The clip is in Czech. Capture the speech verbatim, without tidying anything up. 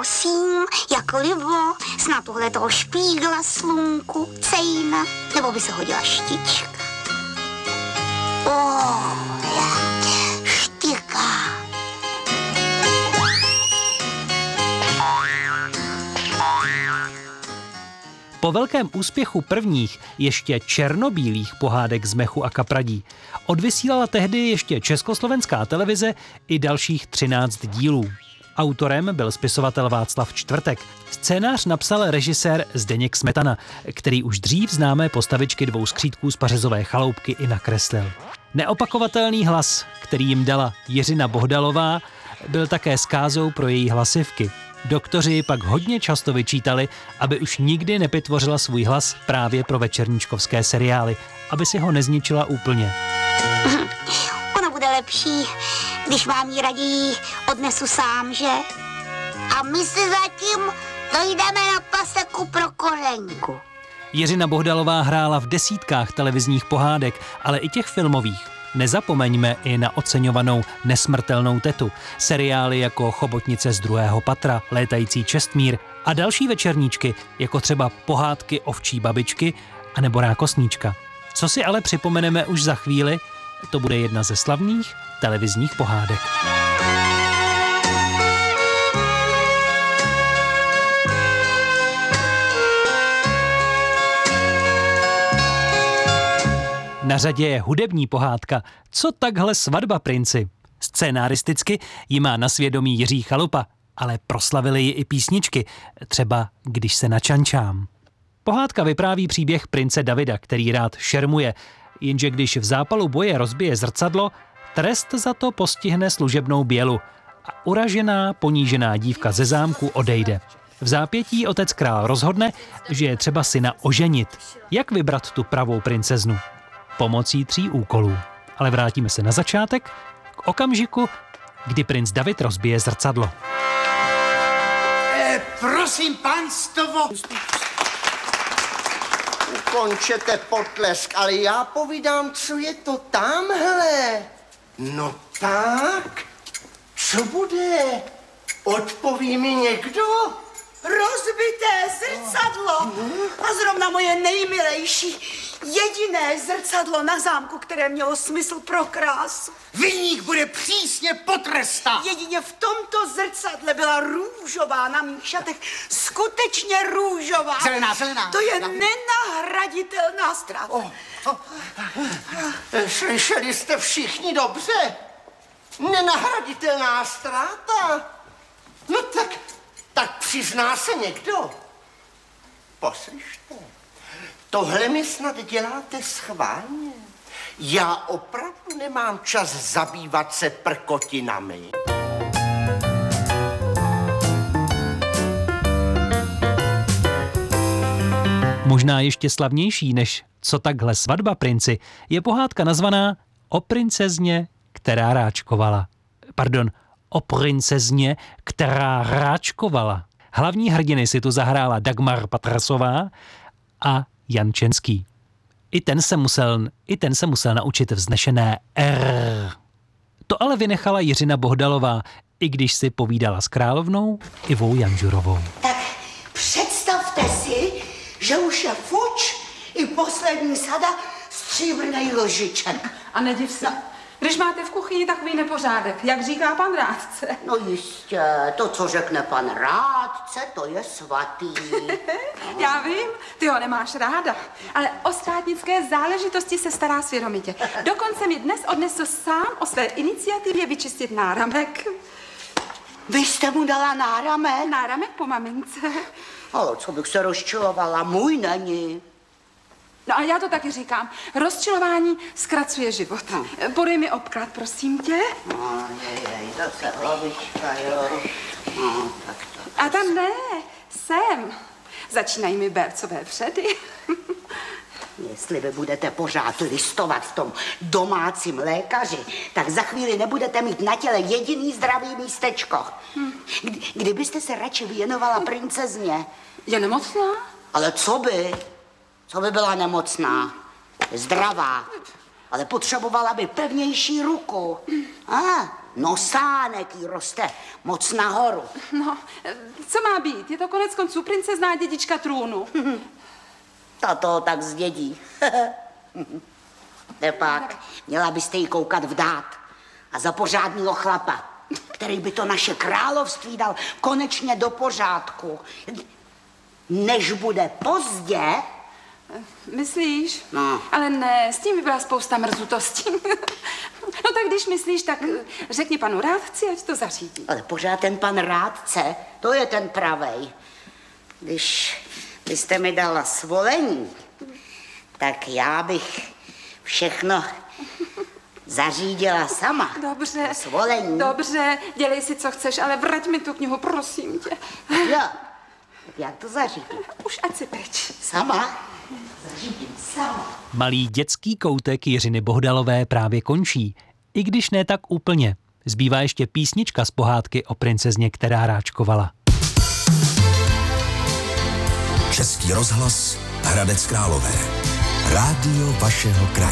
prosím, jak libo, snad tohle toho špígla slunku, cejna, nebo by se hodila štička. Oh, štika. Po velkém úspěchu prvních, ještě černobílých pohádek z mechu a kapradí odvysílala tehdy ještě Československá televize i dalších třináct dílů. Autorem byl spisovatel Václav Čtvrtek. Scénář napsal režisér Zdeněk Smetana, který už dřív známé postavičky dvou skřítků z Pařezové chaloupky i nakreslil. Neopakovatelný hlas, který jim dala Jiřina Bohdalová, byl také zkázou pro její hlasivky. Doktoři pak hodně často vyčítali, aby už nikdy nepytvořila svůj hlas právě pro večerníčkovské seriály, aby si ho nezničila úplně. Ono bude lepší, když vám ji raději odnesu sám, že? A my si zatím dojdeme na paseku pro kořenku. Jiřina Bohdalová hrála v desítkách televizních pohádek, ale i těch filmových. Nezapomeňme i na oceňovanou Nesmrtelnou tetu, seriály jako Chobotnice z druhého patra, Létající Čestmír a další večerníčky, jako třeba Pohádky ovčí babičky a nebo Rákosníčka. Co si ale připomeneme už za chvíli, to bude jedna ze slavných televizních pohádek. Na řadě je hudební pohádka Co takhle svatba, princi? Scénaristicky ji má na svědomí Jiří Chalupa, ale proslavily ji i písničky, třeba Když se načančám. Pohádka vypráví příběh prince Davida, který rád šermuje, jenže když v zápalu boje rozbije zrcadlo, trest za to postihne služebnou Bělu a uražená, ponížená dívka ze zámku odejde. V zápětí otec král rozhodne, že je třeba syna oženit. Jak vybrat tu pravou princeznu? Pomocí tří úkolů. Ale vrátíme se na začátek, k okamžiku, kdy princ David rozbije zrcadlo. E, prosím, pánstvo. Ukončete potlesk, ale já povídám, co je to tamhle. No tak, co bude? Odpoví mi někdo? Rozbité zrcadlo a zrovna moje nejmilejší jediné zrcadlo na zámku, které mělo smysl pro krásu. Viník bude přísně potrestán. Jedině v tomto zrcadle byla růžová na mých šatech, skutečně růžová. Zelená, zelená. To je nenahraditelná ztráta. Oh, oh. Slyšeli jste všichni dobře? Nenahraditelná ztráta. No tak... Tak přizná se někdo. Poslyšte, tohle mi snad děláte schválně. Já opravdu nemám čas zabývat se prkotinami. Možná ještě slavnější než Co takhle svatba, princi, je pohádka nazvaná O princezně, která ráčkovala. Pardon, O princezně, která ráčkovala. Hlavní hrdiny si tu zahrála Dagmar Patrasová a Jan Čenský. I ten se musel, i ten se musel naučit vznešené R. To ale vynechala Jiřina Bohdalová, i když si povídala s královnou Ivou Janžurovou. Tak představte si, že už je fuč i poslední sada stříbrnej lžiček. A nediv se. No. Když máte v kuchyni takový nepořádek, jak říká pan rádce. No jistě, to, co řekne pan rádce, to je svatý. Já vím, ty ho nemáš ráda, ale o státnické záležitosti se stará svědomitě. Dokonce mi dnes odnesl sám o své iniciativě vyčistit náramek. Vy jste mu dala náramek? Náramek po mamince. Ale co bych se rozčilovala, můj není. No a já to taky říkám. Rozčilování zkracuje život. No. Podej mi obklad, prosím tě. No, jej, zase hlavička, jo. No, tak to. A tam ne, sem. Začínají mi bercové předy. Jestli vy budete pořád listovat v tom domácím lékaři, tak za chvíli nebudete mít na těle jediný zdravý místečko. Hm. Kdy, kdybyste se radši věnovala princezně. Je nemocná? Ale co by? Co by byla nemocná? Zdravá. Ale potřebovala by pevnější ruku. A, nosánek jí roste moc nahoru. No, co má být? Je to konec konců princezná dědička trůnu. Ta toho tak zdědí. Tepak, měla byste jí koukat vdát a za pořádného chlapa, který by to naše království dal konečně do pořádku. Než bude pozdě. Myslíš? No. Ale ne, s tím by byla spousta mrzutostí. No tak když myslíš, tak řekni panu rádci, ať to zařídí. Ale pořád ten pan rádce, to je ten pravej. Když byste mi dala svolení, tak já bych všechno zařídila sama. Dobře, Svolení. dobře, dělej si, co chceš, ale vrať mi tu knihu, prosím tě. Jo, tak jak to zařídím? Už ať si pryč. Sama? Zařídím sama. Malý dětský koutek Jiřiny Bohdalové právě končí, i když ne tak úplně. Zbývá ještě písnička z pohádky o princezně, která ráčkovala. Český rozhlas Hradec Králové. Rádio vašeho kraje.